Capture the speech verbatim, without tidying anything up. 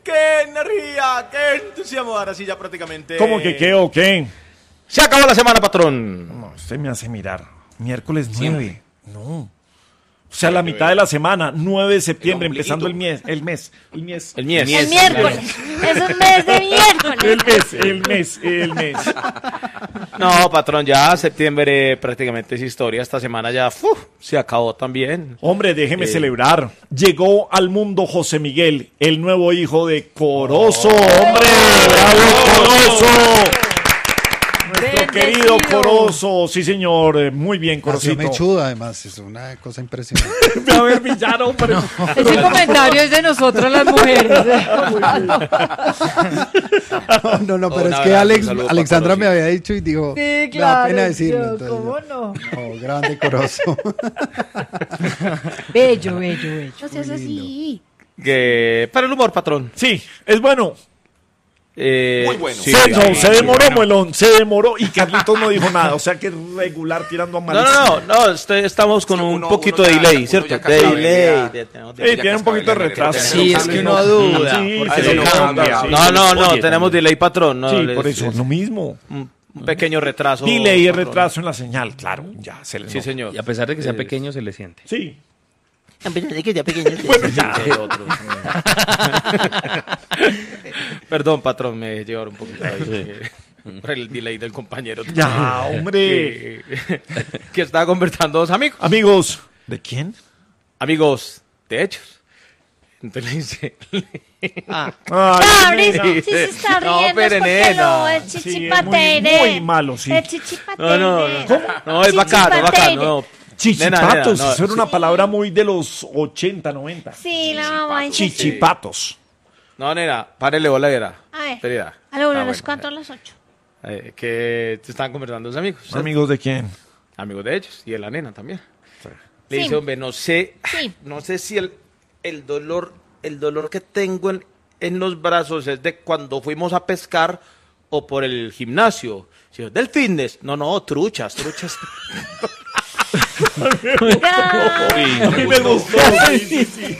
qué energía, qué entusiasmo. Ahora sí ya prácticamente... ¿Cómo que qué o qué? Se acabó la semana, patrón. No, usted me hace mirar. Miércoles nueve. No. O sea, la mitad de la semana, nueve de septiembre, empezando el mes, el mes, el mes. El mes. El miércoles. Es un mes de miércoles. El mes, el mes, el mes. No, patrón, ya septiembre prácticamente es historia. Esta semana ya uf, se acabó también. Hombre, déjeme Eh. celebrar. Llegó al mundo José Miguel, el nuevo hijo de Corozo. ¡Hombre! ¡Bravo, Corozo! Nuestro querido Corozo. Sí, señor. Eh, Muy bien, Nació Corocito. mechudo, además, es una cosa impresionante. A ver, villano, hombre. Ese comentario es de nosotros las mujeres. No, no, no, pero Un es que abrazo, Alex, un saludo Alexandra para me había dicho y dijo, Sí, me da claro. pena decirlo. yo, entonces, ¿Cómo no? no, grande Corozo. Bello, bello, bello. No seas así. Que para el humor, patrón. Sí, es bueno. Eh, Muy bueno. sí, se, no, sí, se sí, demoró, bueno. Muelón, se demoró y Carlitos no dijo nada. O sea que regular tirando a No, malísimo. no, no, no este- estamos con Sí, un uno- poquito uno de ya- delay, uno ¿cierto? ya De cascabelea. delay. de- tenemos Eh, delay. tiene un poquito de retraso. Sí, es que uno duda, Sí, porque se se lo lo cambia, cambia. sí. No, no, no, Oye, tenemos delay, patrón. No, Sí, les- por eso, es lo mismo. un, un pequeño retraso. Delay y patrón. retraso en la señal, claro, ya se le Sí, no. señor. Y a pesar de que sea Eh, pequeño, se le siente. Sí. Bueno, ya. Perdón, patrón, me llevaron un poquito ahí, eh, por el delay del compañero. Ya, hombre. Que, que estaba conversando dos amigos. Amigos, ¿de quién? Amigos de hechos. Entonces le dice... Ay, Abre, nena. si se está No, riendo pero es porque nena. no, es Sí, es chichipateire. muy- muy malo, sí. Es chichipateire. No, no, no. No, es bacano, es bacano. No. Nena, Chichipatos, nena, no. eso era una palabra muy de los ochenta, noventa. Sí, la mamá dice. Chichipatos. No, nena, párele bola, era. A ver. Espera. A la una, Ah, a las bueno. cuatro, a las ocho. Eh, que te estaban conversando dos amigos. ¿cierto? ¿Amigos de quién? Amigos de ellos y de la nena también. Le Sí. dice, hombre, no sé, Sí. no sé si el, el dolor, el dolor que tengo en, en los brazos es de cuando fuimos a pescar o por el gimnasio. Si es del fitness. No, no, truchas, truchas. A mí me gustó. Sí, sí, sí.